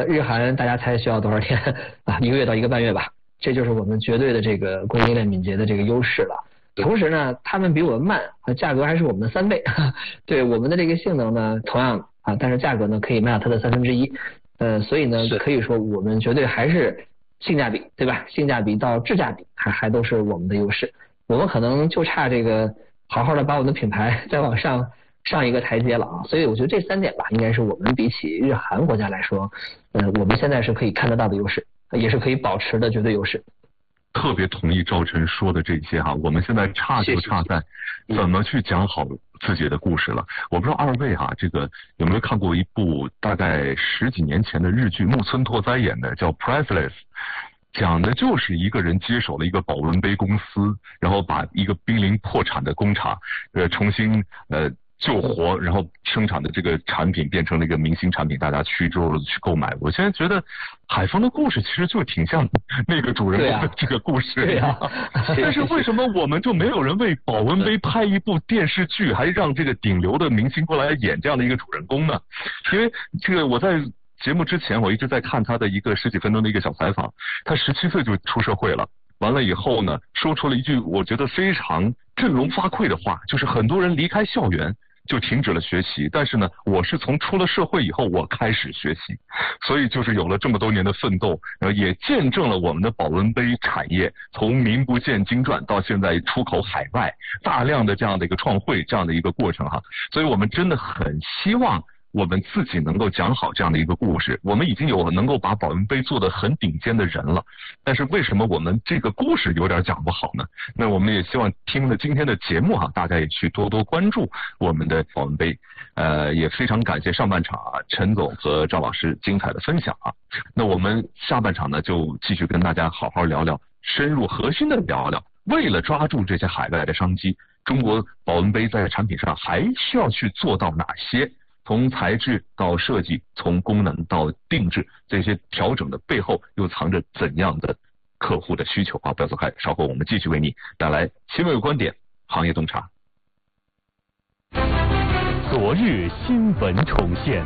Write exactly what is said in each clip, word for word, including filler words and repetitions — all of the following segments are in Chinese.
日韩大家猜需要多少天啊？一个月到一个半月吧。这就是我们绝对的这个供应链敏捷的这个优势了。同时呢，他们比我们慢，价格还是我们的三倍。对我们的这个性能呢，同样啊，但是价格呢可以卖到它的三分之一。呃，所以呢，可以说我们绝对还是性价比，对吧？性价比到质价比还还都是我们的优势。我们可能就差这个好好的把我们的品牌再往上上一个台阶了啊。所以我觉得这三点吧，应该是我们比起日韩国家来说，呃，我们现在是可以看得到的优势。也是可以保持的绝对优势。 特别同意赵晨说的这些哈，我们现在差就差在怎么去讲好自己的故事了。我不知道二位哈，这个有没有看过一部大概十几年前的日剧，木村拓哉演的，叫《Priceless》。讲的就是一个人接手了一个保温杯公司，然后把一个濒临破产的工厂，呃，重新呃。救活，然后生产的这个产品变成了一个明星产品，大家去之后去购买。我现在觉得海峰的故事其实就挺像那个主人公的这个故事。 对呀、啊， 但是为什么我们就没有人为保温杯拍一部电视剧，还让这个顶流的明星过来演这样的一个主人公呢？因为这个我在节目之前我一直在看他的一个十几分钟的一个小采访，他十七岁就出社会了。完了以后呢，说出了一句我觉得非常振聋发聩的话，就是很多人离开校园就停止了学习，但是呢，我是从出了社会以后我开始学习，所以就是有了这么多年的奋斗，然后也见证了我们的保温杯产业从名不见经传到现在出口海外，大量的这样的一个创汇这样的一个过程哈，所以我们真的很希望我们自己能够讲好这样的一个故事。我们已经有能够把保温杯做得很顶尖的人了，但是为什么我们这个故事有点讲不好呢？那我们也希望听了今天的节目哈，大家也去多多关注我们的保温杯。呃，也非常感谢上半场啊陈总和赵老师精彩的分享啊。那我们下半场呢，就继续跟大家好好聊聊，深入核心的聊聊，为了抓住这些海外的商机，中国保温杯在产品上还需要去做到哪些？从材质到设计，从功能到定制，这些调整的背后又藏着怎样的客户的需求啊？不要走开，稍后我们继续为你带来新闻观点、行业洞察。 昨日新闻重现。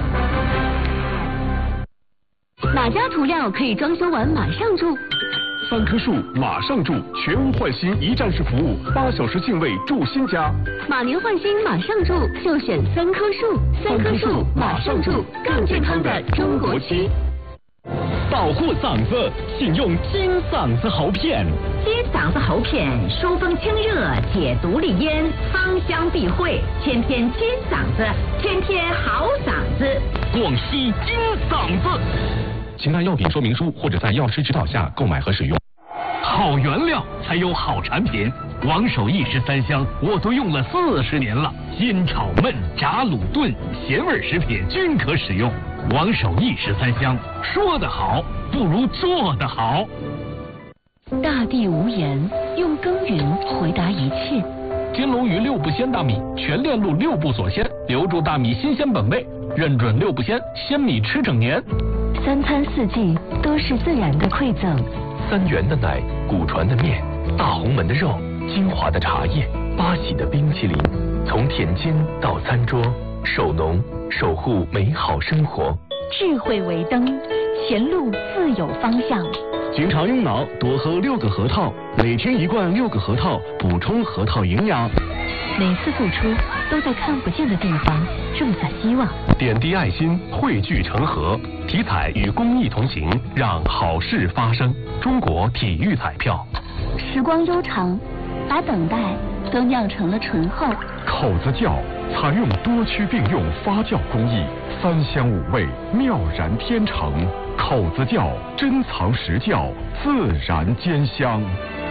哪家涂料可以装修完马上住？ 三棵树马上住，全屋换新一站式服务，八小时净位住新家。 马年换新马上住，就选三棵树。三棵树马上住，更健康的中国区。 保护嗓子，请用金嗓子喉片。 金嗓子喉片，疏风清热，解毒利咽，芳香避秽，天天金嗓子，天天好嗓子。 广西金嗓子。请看药品说明书或者在药师指导下购买和使用。好原料才有好产品，王守义十三香我都用了四十年了，煎炒焖炸卤炖咸味食品均可使用。王守义十三香，说得好不如做得好。 大地无言，用耕耘回答一切。 金龙鱼六不鲜大米，全链路六不锁鲜，留住大米新鲜本味，认准六不鲜，鲜米吃整年。 三餐四季都是自然的馈赠。 三元的奶，古传的面，大红门的肉，金华的茶叶，八喜的冰淇淋，从田间到餐桌，守农守护美好生活。 智慧为灯，前路自有方向。 经常用脑，多喝六个核桃，每天一罐六个核桃，补充核桃营养。 每次付出都在看不见的地方种下希望， 点滴爱心，汇聚成河。体彩与公益同行，让好事发生。中国体育彩票。 时光悠长，把等待都酿成了醇厚。 口子窖采用多区并用发酵工艺，三香五味，妙然天成。口子窖珍藏实窖，自然兼香。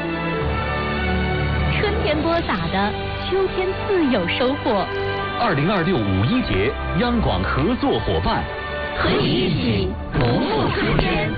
春天播撒的，秋天自有收获。 二零二六五一节，央广合作伙伴， 和你一起不负春天。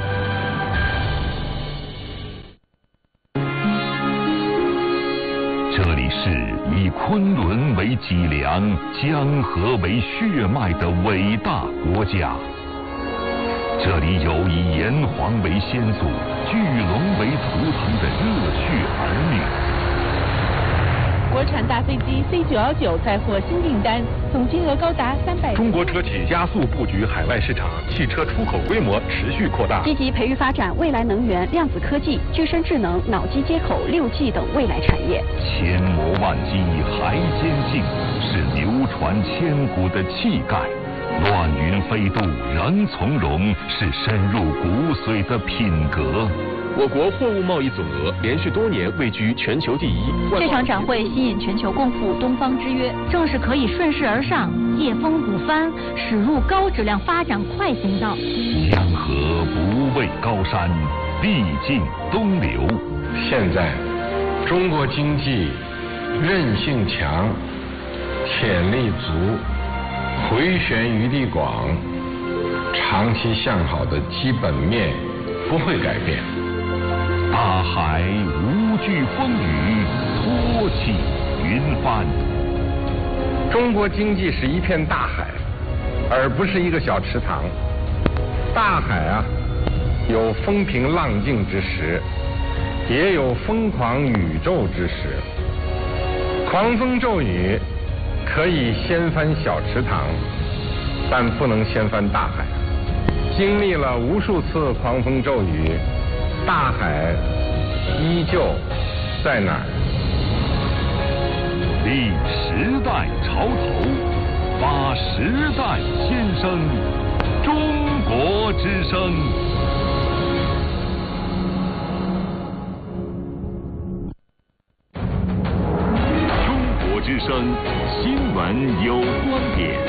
这里是以昆仑为脊梁、江河为血脉的伟大国家。这里有以炎黄为先祖、巨龙为图腾的热血儿女。 国产大飞机 C 九一九再获新订单，总金额高达三百。 中国车企加速布局海外市场，汽车出口规模持续扩大。 积极培育发展未来能源、量子科技、具身智能、脑机接口、六 G 等未来产业。 千磨万击还坚劲，是流传千古的气概。乱云飞渡仍从容，是深入骨髓的品格。 我国货物贸易总额连续多年位居全球第一。 这场展会吸引全球共赴东方之约， 正是可以顺势而上、借风鼓帆，驶入高质量发展快行道。 江河不畏高山，历尽东流。 现在，中国经济韧性强，潜力足，回旋余地广，长期向好的基本面不会改变。 大海无惧风雨，托起云帆。 中国经济是一片大海，而不是一个小池塘。大海啊，有风平浪静之时，也有疯狂宇宙之时。狂风骤雨可以掀翻小池塘，但不能掀翻大海。经历了无数次狂风骤雨，大海依旧在哪儿？ 立时代潮头，发时代先声，中国之声。中国之声，新闻有观点。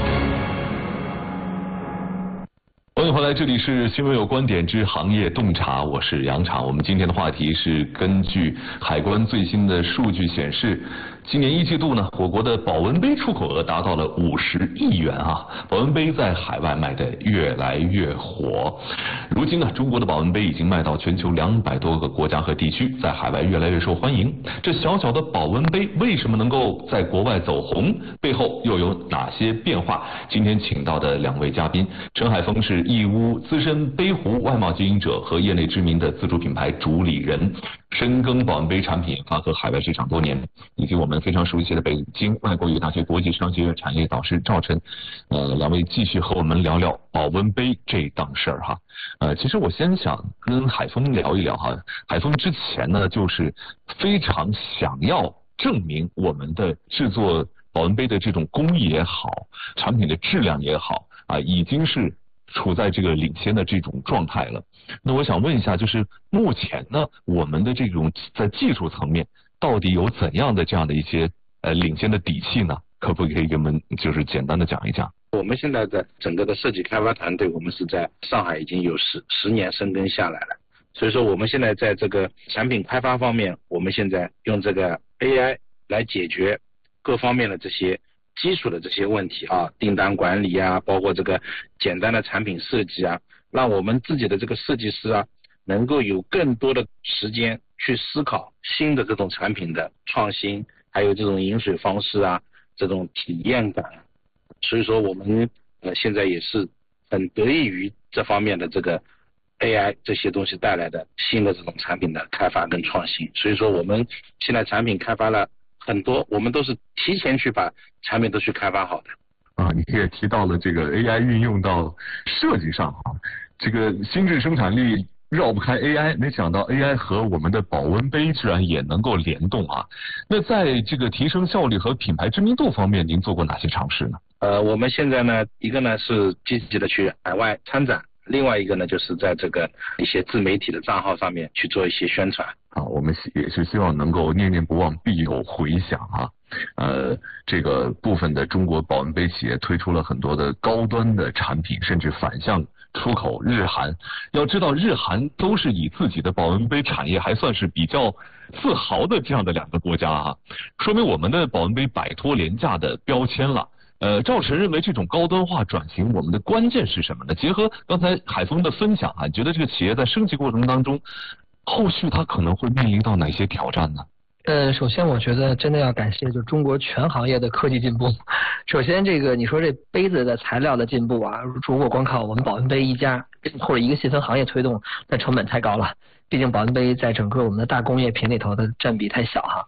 欢迎回来，这里是新闻有观点之行业洞察，我是杨常。我们今天的话题是根据海关最新的数据显示，今年一季度呢，我国的保温杯出口额达到了五十亿元啊！保温杯在海外卖得越来越火。如今呢，中国的保温杯已经卖到全球两百多个国家和地区，在海外越来越受欢迎。这小小的保温杯为什么能够在国外走红？背后又有哪些变化？今天请到的两位嘉宾，陈海峰是义乌资深杯壶外贸经营者和业内知名的自主品牌主理人，深耕保温杯产品研发和海外市场多年，以及我们非常熟悉的北京外国语大学国际商学院产业导师赵晨，呃，两位继续和我们聊聊保温杯这档事儿哈。呃，其实我先想跟海峰聊一聊哈，海峰之前呢就是非常想要证明我们的制作保温杯的这种工艺也好，产品的质量也好啊，已经是处在这个领先的这种状态了。那我想问一下，就是目前呢，我们的这种在技术层面到底有怎样的这样的一些呃领先的底气呢？可不可以给我们就是简单的讲一讲？ 我们现在的整个的设计开发团队，我们是在上海已经有十十年深耕下来了，所以说我们现在在这个产品开发方面，我们现在用这个 A I 来解决各方面的这些基础的这些问题啊，订单管理啊，包括这个简单的产品设计啊，让我们自己的这个设计师啊，能够有更多的时间去思考新的这种产品的创新，还有这种饮水方式啊，这种体验感。所以说我们呃现在也是很得益于这方面的这个 A I 这些东西带来的新的这种产品的开发跟创新。所以说我们现在产品开发了很多，我们都是提前去把产品都去开发好的。 啊，你也提到了这个 A I 运用到设计上啊，这个新质生产力绕不开 A I， 没想到 A I 和我们的保温杯居然也能够联动啊。那在这个提升效率和品牌知名度方面，您做过哪些尝试呢？ 呃，我们现在呢，一个呢是积极的去海外参展，另外一个呢就是在这个一些自媒体的账号上面去做一些宣传。 啊，我们也是希望能够念念不忘，必有回响啊。呃，这个部分的中国保温杯企业推出了很多的高端的产品，甚至反向出口日韩。要知道，日韩都是以自己的保温杯产业还算是比较自豪的这样的两个国家啊，说明我们的保温杯摆脱廉价的标签了。呃，赵晨认为这种高端化转型，我们的关键是什么呢？结合刚才海峰的分享啊，你觉得这个企业在升级过程当中，后续它可能会面临到哪些挑战呢？ 呃，首先我觉得真的要感谢就中国全行业的科技进步。首先这个你说这杯子的材料的进步啊，如果光靠我们保温杯一家或者一个细分行业推动，那成本太高了。毕竟保温杯在整个我们的大工业品里头的占比太小哈。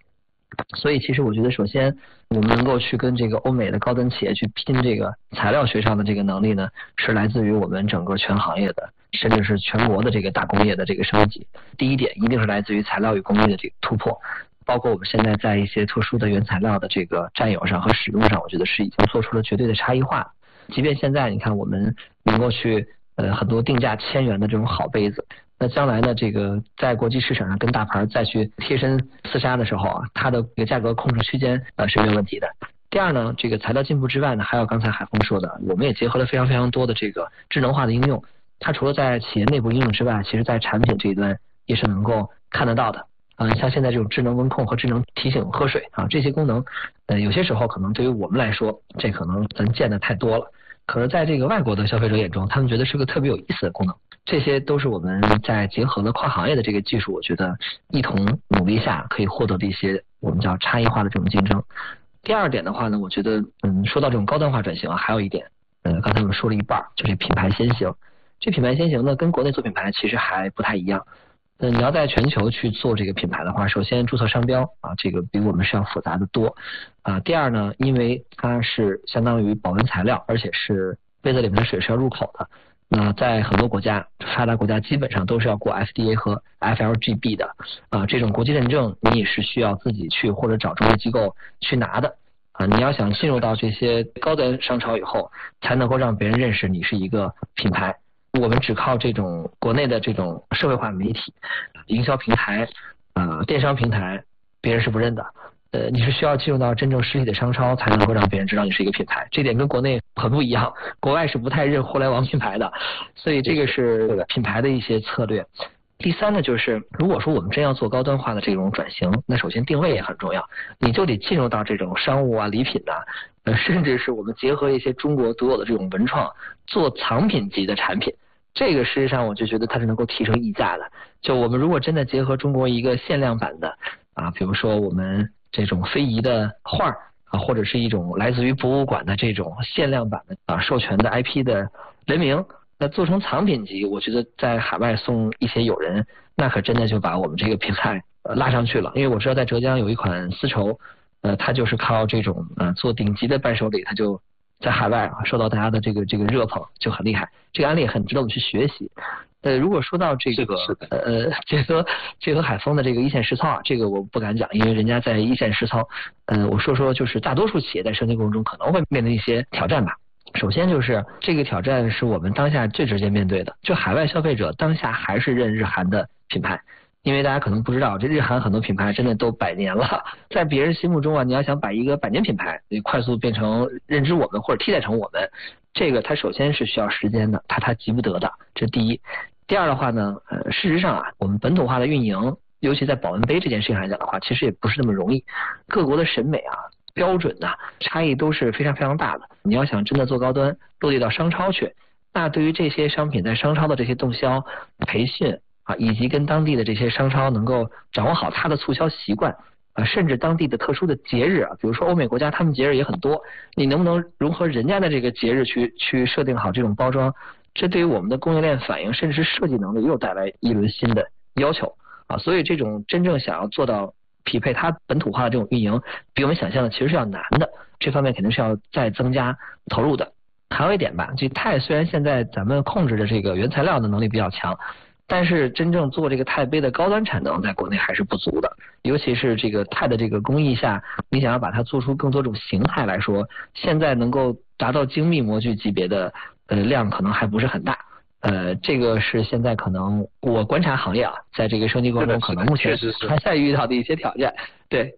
所以其实我觉得，首先我们能够去跟这个欧美的高端企业去拼这个材料学上的这个能力呢，是来自于我们整个全行业的，甚至是全国的这个大工业的这个升级。第一点一定是来自于材料与工艺的这个突破，包括我们现在在一些特殊的原材料的这个占有上和使用上，我觉得是已经做出了绝对的差异化。即便现在你看我们能够去呃很多定价千元的这种好杯子，那将来呢，这个在国际市场上跟大牌再去贴身厮杀的时候啊，它的这个价格控制区间呃是没有问题的。第二呢，这个材料进步之外呢，还有刚才海峰说的，我们也结合了非常非常多的这个智能化的应用。它除了在企业内部应用之外，其实在产品这一端也是能够看得到的。啊、呃，像现在这种智能温控和智能提醒喝水啊，这些功能，呃，有些时候可能对于我们来说，这可能咱见的太多了。可是在这个外国的消费者眼中，他们觉得是个特别有意思的功能。这些都是我们在结合了跨行业的这个技术，我觉得一同努力下可以获得的一些我们叫差异化的这种竞争。第二点的话呢，我觉得嗯，说到这种高端化转型啊，还有一点，呃，刚才我们说了一半，就是品牌先行。这品牌先行呢，跟国内做品牌其实还不太一样。呃，你要在全球去做这个品牌的话，首先注册商标啊，这个比我们是要复杂的多啊。第二呢，因为它是相当于保温材料，而且是杯子里面的水是要入口的。那在很多国家，发达国家基本上都是要过 F D A 和 F L G B 的啊，这种国际认证你也是需要自己去或者找中介机构去拿的啊。你要想进入到这些高端商超以后，才能够让别人认识你是一个品牌。我们只靠这种国内的这种社会化媒体、营销平台、呃电商平台，别人是不认的。呃，你是需要进入到真正实体的商超，才能够让别人知道你是一个品牌。这点跟国内很不一样，国外是不太认互联网品牌的，所以这个是品牌的一些策略。第三呢，就是如果说我们真要做高端化的这种转型，那首先定位也很重要，你就得进入到这种商务啊、礼品呐、啊，呃，甚至是我们结合一些中国独有的这种文创，做藏品级的产品。这个实际上我就觉得它是能够提升溢价的。就我们如果真的结合中国一个限量版的啊，比如说我们这种非遗的画啊，或者是一种来自于博物馆的这种限量版的啊授权的 I P 的人名，那做成藏品级，我觉得在海外送一些友人，那可真的就把我们这个品牌呃拉上去了。因为我知道在浙江有一款丝绸，呃，它就是靠这种呃做顶级的伴手礼，它就在海外啊受到大家的这个这个热捧，就很厉害。这个案例很值得我们去学习。呃，如果说到这个呃结合结合海丰的这个一线实操啊，这个我不敢讲，因为人家在一线实操。呃，我说说就是大多数企业在升级过程中可能会面临一些挑战吧。首先就是这个挑战是我们当下最直接面对的，就海外消费者当下还是认日韩的品牌。因为大家可能不知道，这日韩很多品牌真的都百年了，在别人心目中啊，你要想把一个百年品牌快速变成认知我们或者替代成我们，这个它首先是需要时间的，它它急不得的，这是第一。第二的话呢，呃，事实上啊，我们本土化的运营，尤其在保温杯这件事情来讲的话，其实也不是那么容易，各国的审美啊、标准呐、啊、差异都是非常非常大的。你要想真的做高端，落地到商超去，那对于这些商品在商超的这些动销、培训啊，以及跟当地的这些商超能够掌握好它的促销习惯啊，甚至当地的特殊的节日啊，比如说欧美国家他们节日也很多，你能不能融合人家的这个节日去去设定好这种包装？这对于我们的供应链反应，甚至是设计能力又带来一轮新的要求啊！所以这种真正想要做到匹配它本土化的这种运营，比我们想象的其实是要难的，这方面肯定是要再增加投入的。还有一点吧，这钛虽然现在咱们控制的这个原材料的能力比较强，但是真正做这个钛杯的高端产能在国内还是不足的，尤其是这个钛的这个工艺下，你想要把它做出更多种形态来说，现在能够达到精密模具级别的呃量可能还不是很大，呃，这个是现在可能我观察行业啊，在这个升级过程中可能目前还在遇到的一些挑战。对。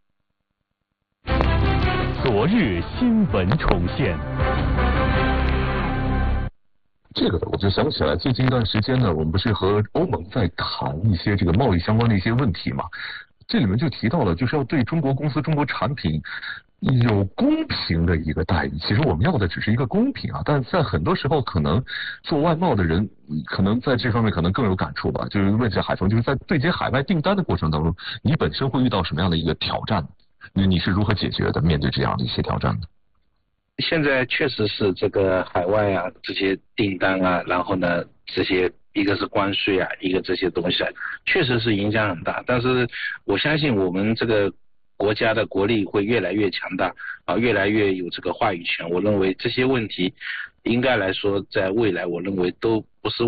昨日新闻重现。 这个我就想起来，最近一段时间呢，我们不是和欧盟在谈一些这个贸易相关的一些问题嘛？这里面就提到了，就是要对中国公司、中国产品有公平的一个待遇。其实我们要的只是一个公平啊，但在很多时候，可能做外贸的人，可能在这方面可能更有感触吧。就是问一下海峰，就是在对接海外订单的过程当中，你本身会遇到什么样的一个挑战？你你是如何解决的？面对这样的一些挑战呢？ 现在确实是这个海外啊，这些订单啊，然后呢，这些一个是关税啊，一个这些东西啊，确实是影响很大。但是我相信我们这个国家的国力会越来越强大啊，越来越有这个话语权。我认为这些问题应该来说，在未来我认为都不是